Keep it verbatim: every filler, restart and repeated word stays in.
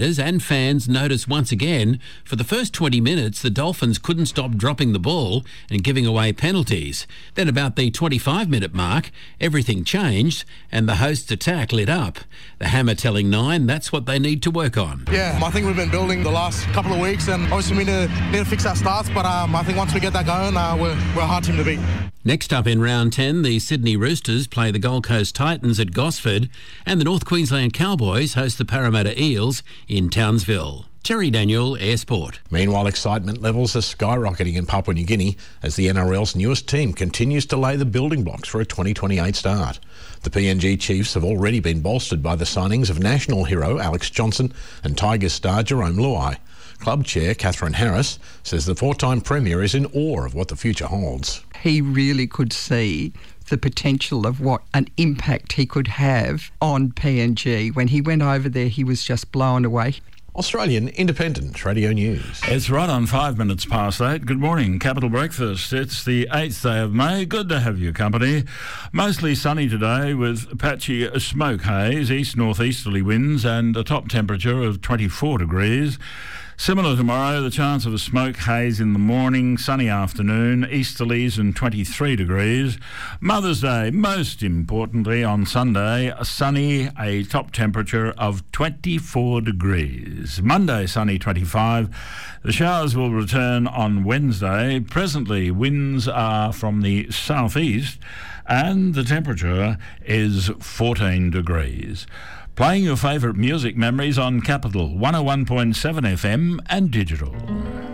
And fans notice once again, for the first twenty minutes, the Dolphins couldn't stop dropping the ball and giving away penalties. Then about the twenty-five minute mark, everything changed and the hosts' attack lit up. The Hammer telling Nine that's what they need to work on. Yeah, I think we've been building the last couple of weeks and obviously we need to, need to fix our starts, but um, I think once we get that going, uh, we're, we're a hard team to beat. Next up in round ten, the Sydney Roosters play the Gold Coast Titans at Gosford and the North Queensland Cowboys host the Parramatta Eels in Townsville. Terry Daniel, Air Sport. Meanwhile, excitement levels are skyrocketing in Papua New Guinea as the N R L's newest team continues to lay the building blocks for a twenty twenty-eight start. The P N G Chiefs have already been bolstered by the signings of national hero Alex Johnson and Tigers star Jerome Luai. Club chair Catherine Harris says the four-time Premier is in awe of what the future holds. He really could see the potential of what an impact he could have on P N G. When he went over there, he was just blown away. Australian Independent Radio News. It's right on five minutes past eight. Good morning, Capital Breakfast. It's the eighth day of May. Good to have your company. Mostly sunny today with patchy smoke haze, east-northeasterly winds and a top temperature of twenty-four degrees. Similar tomorrow, the chance of a smoke haze in the morning, sunny afternoon, easterlies and twenty-three degrees. Mother's Day, most importantly, on Sunday, sunny, a top temperature of twenty-four degrees. Monday, sunny, twenty-five. The showers will return on Wednesday. Presently, winds are from the southeast and the temperature is fourteen degrees. Playing your favourite music memories on Capital one oh one point seven F M and digital.